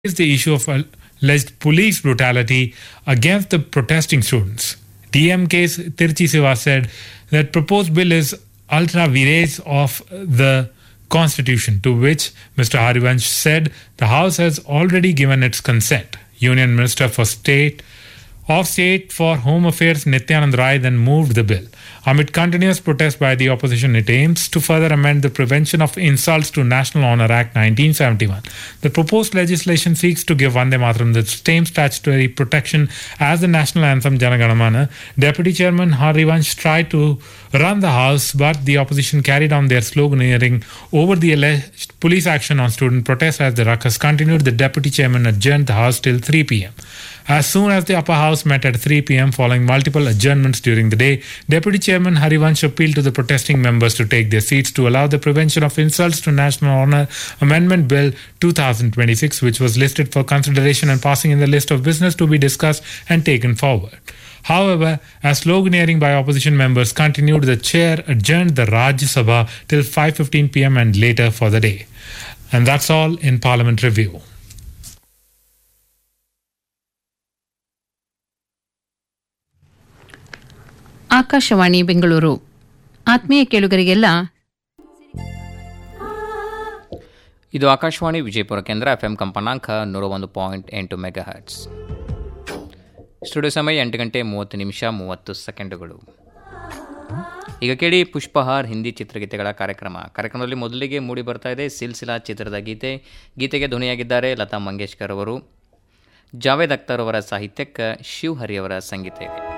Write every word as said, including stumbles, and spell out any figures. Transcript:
is the issue of alleged police brutality against the protesting students. D M K's Tirchi Siva said that proposed bill is ultra vires of the Constitution, to which Mister Harivansh said the House has already given its consent. Union Minister for State of State for Home Affairs Nityanand Rai then moved the bill. Amid continuous protest by the opposition, it aims to further amend the Prevention of Insults to National Honour Act nineteen seventy-one. The proposed legislation seeks to give Vande Mataram the same statutory protection as the national anthem Jana Gana Mana. Deputy Chairman Harivansh tried to run the House, but the opposition carried on their sloganeering over the alleged police action on student protests. As the ruckus continued, the Deputy Chairman adjourned the House till three p.m. As soon as the upper house met at three p.m. following multiple adjournments during the day, Deputy Chairman Harivansh appealed to the protesting members to take their seats to allow the Prevention of Insults to National Honour Amendment Bill twenty twenty-six, which was listed for consideration and passing in the list of business to be discussed and taken forward. However, as sloganeering by opposition members continued, the chair adjourned the Rajya Sabha till five fifteen p.m. and later for the day. And that's all in Parliament Review. Akashvani Bengaluru. ಆತ್ಮೀಯ ಕೇಳುಗರಿಗೆಲ್ಲ ಇದು ಆಕಾಶವಾಣಿ ವಿಜಯಪುರ ಕೇಂದ್ರ F M ಕಂಪನಾಂಕ ನೂರ ಒಂದು point ಎಂಟು mega hertz. Studio ಸಮಯ ಎಂಟು ಗಂಟೆ ಮೂವತ್ತು ನಿಮಿಷ ಮೂವತ್ತು ಸೆಕೆಂಡುಗಳು. ಈಗ ಕೇಳಿ ಪುಷ್ಪಹಾರ್ ಹಿಂದಿ ಚಿತ್ರಗೀತೆಗಳ ಕಾರ್ಯಕ್ರಮ. ಕಾರ್ಯಕ್ರಮದಲ್ಲಿ ಮೊದಲಿಗೆ ಮೂಡಿ ಬರ್ತಾ ಇದೆ ಸಿಲ್ಸಿಲಾ ಚಿತ್ರದ ಗೀತೆ. ಗೀತೆಗೆ ಧ್ವನಿಯಾಗಿದ್ದಾರೆ ಲತಾ ಮಂಗೇಶ್ಕರ್ ಅವರು. ಜಾವೇದ್ ಅಖ್ತರ್ ಅವರ ಸಾಹಿತ್ಯಕ್ಕೆ ಶಿವ್ ಹರಿಯವರ ಸಂಗೀತ ಇದೆ.